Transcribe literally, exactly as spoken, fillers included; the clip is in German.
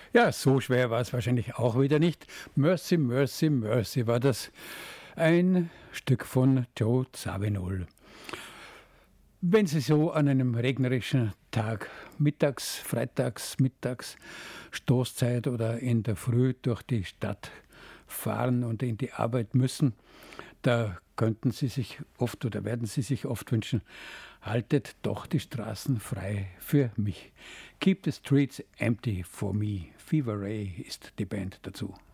Ja, so schwer war es wahrscheinlich auch wieder nicht. Mercy, Mercy, Mercy war das ein Stück von Joe Zawinul. Wenn Sie so an einem regnerischen Tag mittags, freitags, mittags, Stoßzeit oder in der Früh durch die Stadt fahren und in die Arbeit müssen, da könnten Sie sich oft oder werden Sie sich oft wünschen, haltet doch die Straßen frei für mich. Keep the streets empty for me. Fever Ray ist die Band dazu.